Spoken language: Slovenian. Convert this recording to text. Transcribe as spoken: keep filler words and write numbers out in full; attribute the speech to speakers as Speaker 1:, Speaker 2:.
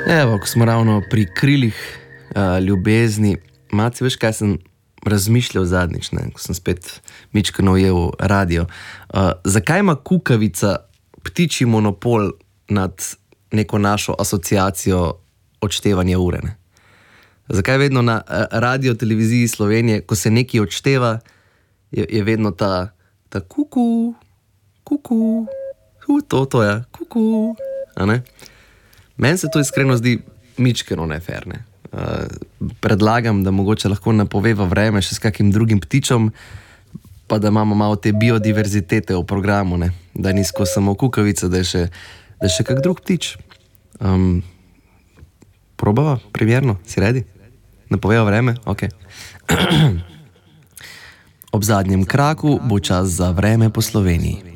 Speaker 1: Evo, ko smo ravno pri krilih uh, ljubezni, Maci, veš, kaj sem razmišljal zadnjič, ne, ko sem spet mičkeno ujel radio. Uh, zakaj ima kukavica ptičji monopol nad neko našo asociacijo odštevanja ure, ne? Zakaj vedno na uh, radio televiziji Slovenije, ko se nekaj odšteva, je, je vedno ta, ta kuku, kuku, uh, to, to je, kuku, a ne? Meni se to iskreno zdi mičkeno nefer, ne. Uh, predlagam, da mogoče lahko napoveva vreme še s kakim drugim ptičom, pa da imamo malo te biodiverzitete v programu, ne. Da ni skozi samo kukavica, da je še, da je še kak drug ptič. Um, probava, primerno, si redi? Napoveva vreme? Ok. Ob zadnjem kraku bo čas za vreme po Sloveniji.